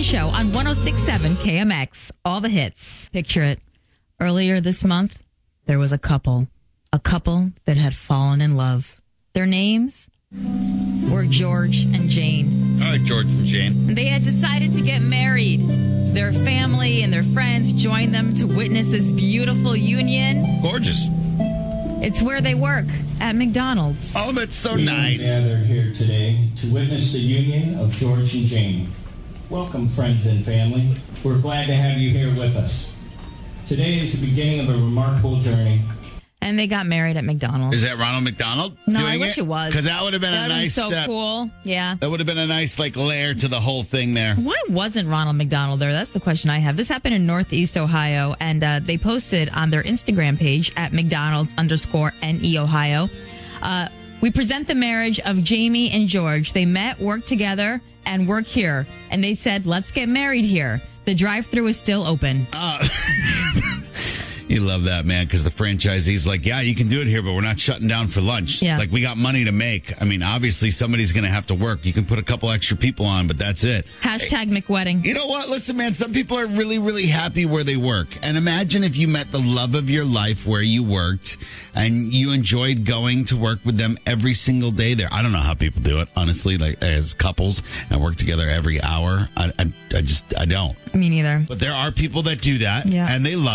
Show on 106.7 KMX. All the hits. Picture it. Earlier this month, there was a couple that had fallen in love. Their names were George and Jane. All right, George and Jane. They had decided to get married. Their family and their friends joined them to witness this beautiful union. Gorgeous. It's where they work, at McDonald's. Oh, that's so We nice. gathered here today to witness the union of George and Jane. Welcome, friends and family. We're glad to have you here with us. Today is the beginning of a remarkable journey. And they got married at McDonald's. Is that Ronald McDonald? No, doing I wish it was. Because that would have been a nice so cool. Yeah. That would have been a nice layer to the whole thing there. Why wasn't Ronald McDonald there? That's the question I have. This happened in Northeast Ohio, and they posted on their Instagram page at McDonald's_NE Ohio. We present the marriage of Jamie and George. They met, worked together, and work here. And they said, let's get married here. The drive-thru is still open. You love that, man, because the franchisee's like, yeah, you can do it here, but we're not shutting down for lunch. Yeah. Like, we got money to make. I mean, obviously, somebody's going to have to work. You can put a couple extra people on, but that's it. Hashtag McWedding. You know what? Listen, man, some people are really, really happy where they work. And imagine if you met the love of your life where you worked and you enjoyed going to work with them every single day there. I don't know how people do it, honestly, like as couples and work together every hour. I don't. Me neither. But there are people that do that, Yeah. and they love